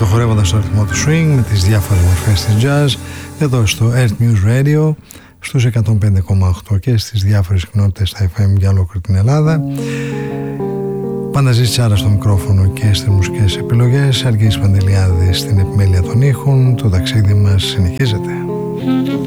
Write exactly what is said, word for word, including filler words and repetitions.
το χορεύοντας στο ρυθμό του swing με τις διάφορες μορφές της jazz εδώ στο Earth News Radio στους εκατόν πέντε κόμμα οκτώ και στις διάφορες συχνότητες στα εφ εμ για ολόκληρη την Ελλάδα. Πανταζής Τσάρα στο μικρόφωνο και στις μουσικές επιλογές, Σεργέης Παντελιάδης στην επιμέλεια των ήχων. Το ταξίδι μας συνεχίζεται.